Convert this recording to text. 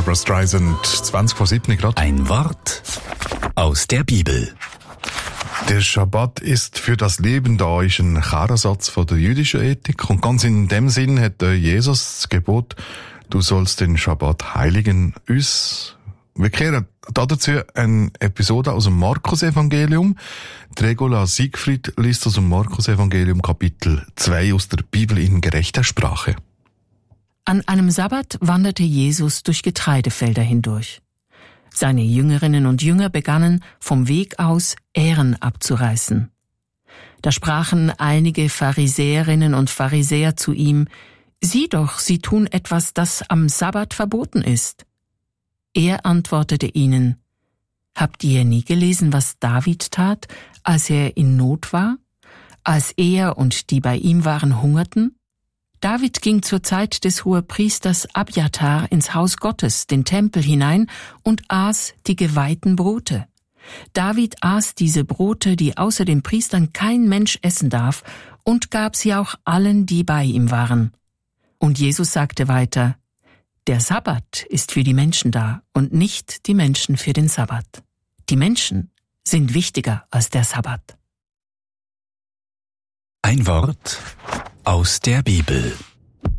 Barbra Streisand, 20 vor 7 gerade. Ein Wort aus der Bibel. Der Schabbat ist für das Leben da, ist ein Kernsatz von der jüdischen Ethik. Und ganz in dem Sinn hat Jesus das Gebot, du sollst den Schabbat heiligen, uns. Wir kehren dazu eine Episode aus dem Markus-Evangelium. Regula Siegfried liest aus dem Markus-Evangelium Kapitel 2 aus der Bibel in gerechter Sprache. An einem Sabbat wanderte Jesus durch Getreidefelder hindurch. Seine Jüngerinnen und Jünger begannen, vom Weg aus Ähren abzureißen. Da sprachen einige Pharisäerinnen und Pharisäer zu ihm: Sieh doch, sie tun etwas, das am Sabbat verboten ist. Er antwortete ihnen: Habt ihr nie gelesen, was David tat, als er in Not war, als er und die bei ihm waren hungerten? David ging zur Zeit des Hohepriesters Abjatar ins Haus Gottes, den Tempel hinein, und aß die geweihten Brote. David aß diese Brote, die außer den Priestern kein Mensch essen darf, und gab sie auch allen, die bei ihm waren. Und Jesus sagte weiter: Der Sabbat ist für die Menschen da und nicht die Menschen für den Sabbat. Die Menschen sind wichtiger als der Sabbat. Ein Wort aus der Bibel.